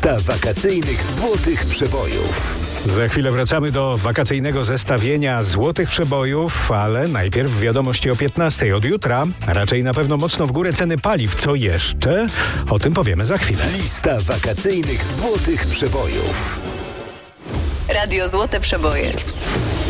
Lista wakacyjnych złotych przebojów. Za chwilę wracamy do wakacyjnego zestawienia złotych przebojów, ale najpierw wiadomości o 15:00. Od jutra raczej na pewno mocno w górę ceny paliw. Co jeszcze? O tym powiemy za chwilę. Lista wakacyjnych złotych przebojów. Radio Złote Przeboje.